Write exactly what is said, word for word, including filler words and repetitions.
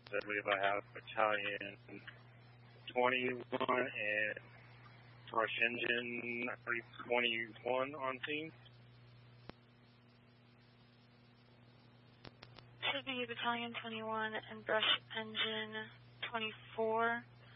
I believe I have Battalion twenty-one and Brush Engine, I believe twenty-one on team. Should be Battalion twenty-one and Brush Engine twenty-four.